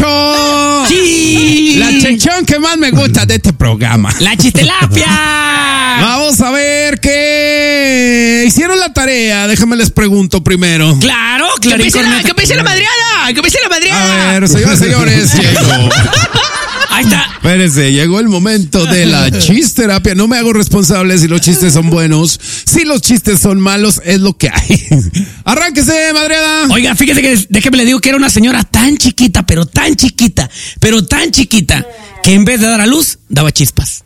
maestro. Sí. La sección que más me gusta de este programa. La chistelapia. Vamos a ver qué hicieron la tarea. Déjame les pregunto primero. Claro. ¡Que empiece la madreada! A ver, señores, llegó. Ahí está. Espérense, llegó el momento de la chisterapia. No me hago responsable si los chistes son buenos. Si los chistes son malos, es lo que hay. Arránquese, madreada. Oiga, fíjese que déjeme le digo que era una señora tan chiquita, que en vez de dar a luz, daba chispas.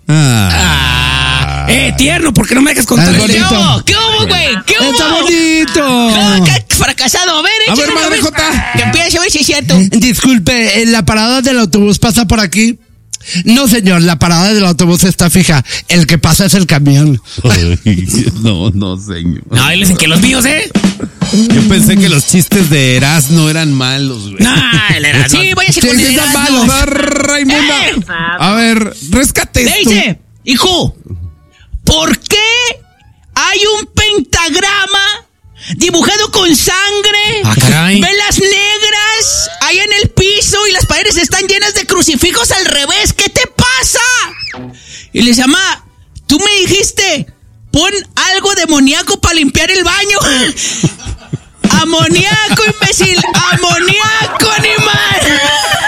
Tierno, ¿por qué no me dejas contar? ¿Qué hubo, güey? ¿Qué hubo? ¡Está bonito! ¡Qué fracasado! A ver, Madre Jota. Que empiece a ver si es cierto. Disculpe, ¿la parada del autobús pasa por aquí? No, señor, la parada del autobús está fija. El que pasa es el camión. No, señor. No, él dicen que los míos, Yo pensé que los chistes de Erasmo eran malos, güey. El Erasmo. Sí, váyase con el están Erasmo. malos. Raimunda. A ver, rescate Le esto. dice, hijo, ¿por qué hay un pentagrama dibujado con sangre? Caray. Velas negras ahí en el piso y las paredes están llenas de crucifijos al revés. ¿Qué te pasa? Y le dice, mamá, tú me dijiste, pon algo demoníaco para limpiar el baño. Amoníaco, imbécil. Amoníaco, animal.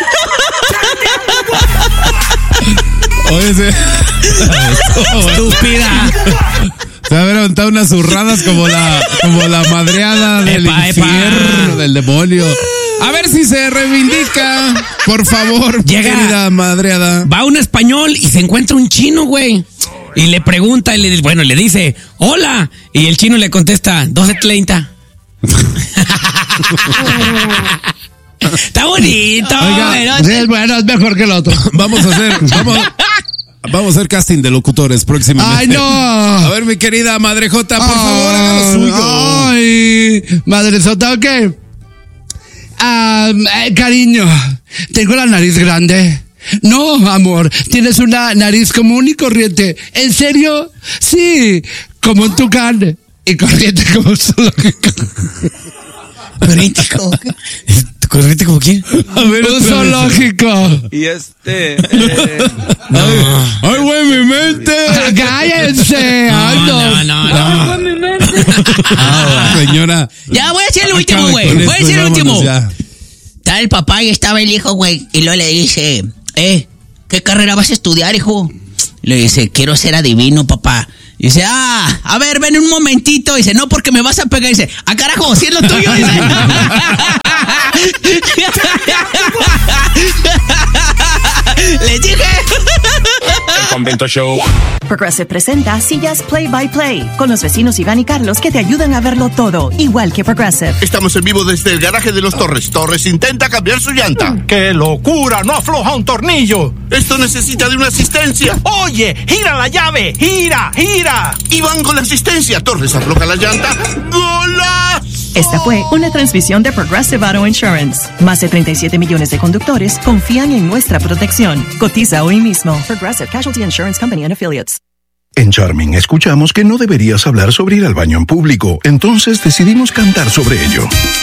Oye, Estúpida. se va a levantar unas zurradas como la madreada del infierno, del demonio. A ver si se reivindica, por favor, querida madreada. Va un español y se encuentra un chino, güey. Y le pregunta, y le dice, hola. Y el chino le contesta, 12:30. Está bonito. Oiga, Es bueno, es mejor que el otro. Vamos a hacer casting de locutores próximamente. ¡Ay, no! A ver, mi querida Madrejota, por favor, haga lo suyo. ¡Ay! Madresota, ¿ok? Cariño, tengo la nariz grande. No, amor, tienes una nariz común y corriente. ¿En serio? Sí, como un tucán. Y corriente como un zoológico. ¿Corriente como quién? A ver, Un zoológico. Y ¡Ay, güey, mi mente! ¡Cállense! ¡Ay, No. Señora. Ya voy a decir el último, acabe güey. con Voy a esto decir y el último. vámonos ya. Está el papá y estaba el hijo, güey. Y luego le dice, ¿qué carrera vas a estudiar, hijo? Le dice, quiero ser adivino, papá. Y dice, a ver, ven un momentito. Dice, no, porque me vas a pegar. Dice, carajo, si es lo tuyo. Dice. Les dije. El Convento Show. Progressive presenta Sillas Play by Play con los vecinos Iván y Carlos que te ayudan a verlo todo, igual que Progressive. Estamos en vivo desde el garaje de los Torres. Torres intenta cambiar su llanta. ¡Qué locura! ¡No afloja un tornillo! Esto necesita de una asistencia. ¡Oye! ¡Gira la llave! ¡Gira! Y van con la asistencia. Torres afloja la llanta. ¡Golazo! Esta fue una transmisión de Progressive Auto Insurance. Más de 37 millones de conductores confían en nuestra protección. Cotiza hoy mismo. Progressive Casualty Insurance Company and Affiliates. En Charming escuchamos que no deberías hablar sobre ir al baño en público, entonces decidimos cantar sobre ello.